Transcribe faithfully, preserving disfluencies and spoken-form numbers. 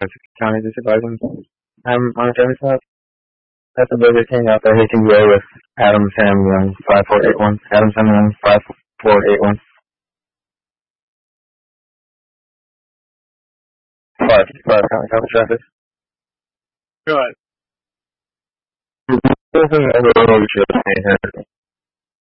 County Supervising. I'm on the service side. That's a Burger King out there. He can go with Adam Sam Young, five four eight one. Adam Sam Young, five four eight one. Five, five county county traffic. Go ahead. Listen, everyone will just